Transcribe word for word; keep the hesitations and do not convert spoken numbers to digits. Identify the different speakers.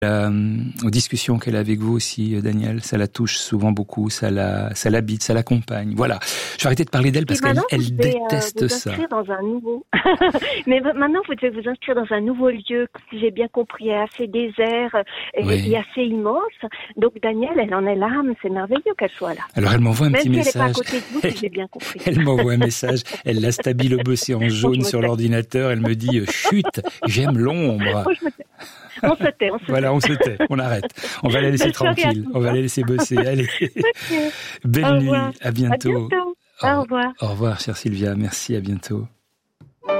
Speaker 1: Euh, aux discussions qu'elle a avec vous aussi, Daniel, ça la touche souvent beaucoup, ça la, ça l'habite, ça l'accompagne. Voilà. Je vais arrêter de parler d'elle parce qu'elle elle déteste
Speaker 2: euh, vous
Speaker 1: ça.
Speaker 2: inscrire dans un nouveau. Mais maintenant, vous devez vous inscrire dans un nouveau lieu, si j'ai bien compris, assez désert et,
Speaker 1: Oui.
Speaker 2: et assez immense. Donc Daniel, elle en est l'âme, c'est merveilleux qu'elle soit là.
Speaker 1: Alors elle m'envoie un
Speaker 2: Même
Speaker 1: petit
Speaker 2: si
Speaker 1: message.
Speaker 2: elle n'est pas à côté de vous, si j'ai bien compris.
Speaker 1: Elle m'envoie un message. Elle la stabile au bossé en jaune
Speaker 2: Bon,
Speaker 1: sur
Speaker 2: tais.
Speaker 1: l'ordinateur. Elle me dit chut, j'aime l'ombre.
Speaker 2: Bon, on se tait, on se
Speaker 1: Voilà,
Speaker 2: tait.
Speaker 1: on se tait, on arrête. On va la laisser
Speaker 2: Belle soirée
Speaker 1: tranquille.
Speaker 2: à tous,
Speaker 1: On va
Speaker 2: hein.
Speaker 1: la laisser bosser. Allez.
Speaker 2: Okay.
Speaker 1: Belle
Speaker 2: Au
Speaker 1: nuit.
Speaker 2: revoir.
Speaker 1: À bientôt.
Speaker 2: À bientôt. Au revoir.
Speaker 1: Au revoir, chère Sylvia. Merci. À bientôt.